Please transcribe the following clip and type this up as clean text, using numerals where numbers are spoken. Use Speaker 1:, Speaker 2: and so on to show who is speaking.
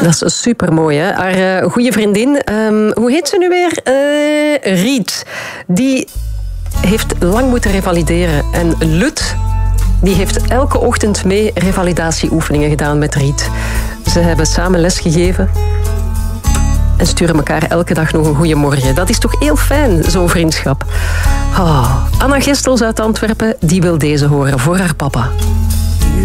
Speaker 1: Dat is supermooi, hè? Haar goede vriendin, hoe heet ze nu weer? Riet. Die heeft lang moeten revalideren. En Lut, die heeft elke ochtend mee revalidatieoefeningen gedaan met Riet. Ze hebben samen lesgegeven en sturen elkaar elke dag nog een goeiemorgen. Dat is toch heel fijn, zo'n vriendschap. Oh. Anna Gestels uit Antwerpen, die wil deze horen voor haar papa.